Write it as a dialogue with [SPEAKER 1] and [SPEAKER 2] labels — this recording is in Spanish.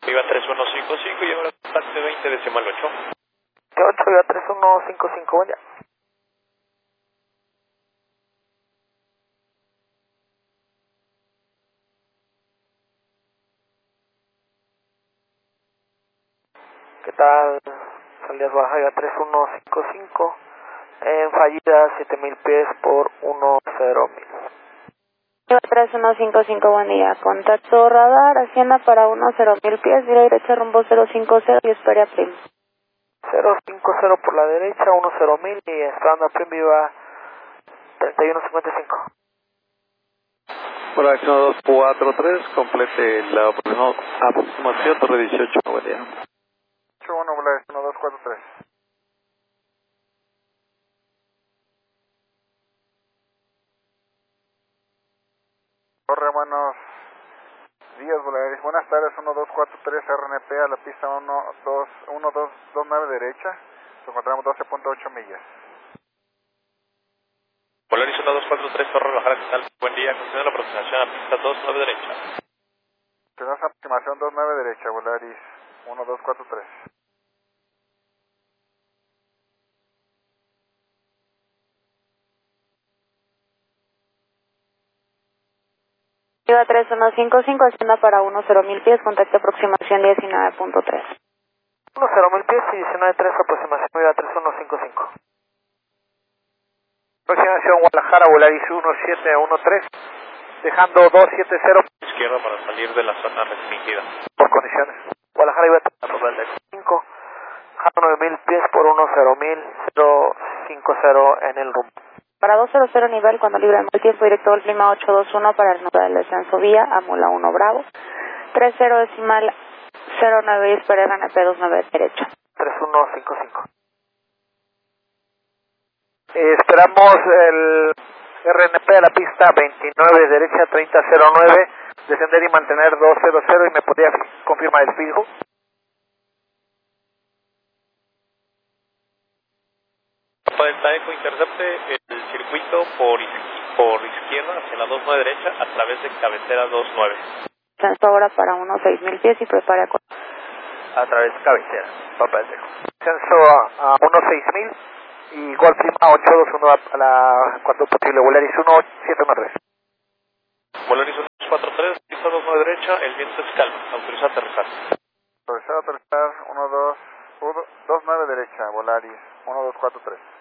[SPEAKER 1] Iba 3155 y ahora contacte 20 decimal 8.
[SPEAKER 2] 8 iba 3155, buen día. ¿Qué tal? Salida baja iba 3155. En fallida 7000 pies por 10000.
[SPEAKER 3] Iba 3155, buen día. Contacto radar, Hacienda para 10000 pies, vía derecha rumbo 050 y espere a Prim.
[SPEAKER 2] 050 por la derecha, 10000 y estándar Prim viva 3155.
[SPEAKER 4] Por acción 243, complete la aproximación, torre 18, buen día.
[SPEAKER 5] 81, Volaris 1243. Torre, buenos días, Volaris. Buenas tardes, 1243 RNP a la pista 1229 derecha. Nos encontramos 12.8 millas.
[SPEAKER 1] Polaris 1243, Torre Bajara, ¿qué tal? Buen día, concede la aproximación a la pista 29 derecha.
[SPEAKER 5] Tenemos aproximación 29 derecha, Volaris 1243.
[SPEAKER 3] Iba 3155, Hacienda para 10000 pies, contacto aproximación 19.3.
[SPEAKER 2] 10000 pies y 19.3 aproximación viva 3155. Aproximación Guadalajara, Volaris 1713, dejando 270
[SPEAKER 1] Izquierda para salir de la zona restringida.
[SPEAKER 2] por condiciones. Guadalajara iba 5, dejando 9000 pies por 10050 en el rumbo.
[SPEAKER 3] Para 200 nivel, cuando libre el tiempo directo del clima 821 para el número del descenso vía, Amula 1 Bravo. 30 decimal 09 y espera RNP 29 derecha.
[SPEAKER 2] 3155. Esperamos el RNP a la pista 29 derecha 3009, descender y mantener 200 y me podría confirmar el fijo.
[SPEAKER 1] Papa Delta Eco, intercepte el circuito por izquierda hacia la 29 derecha a través de cabecera 29.
[SPEAKER 3] Descenso ahora para 6000 pies y prepare
[SPEAKER 2] A través de cabecera, Papa del Tejo. Descenso a 16000 y igual prima 821 a la cuarto posible, Volaris 1713.
[SPEAKER 1] Volaris 1243, pista 29 derecha, el viento es calmo, autoriza aterrizar.
[SPEAKER 5] Autorizado a aterrizar 29 derecha, Volaris 1243.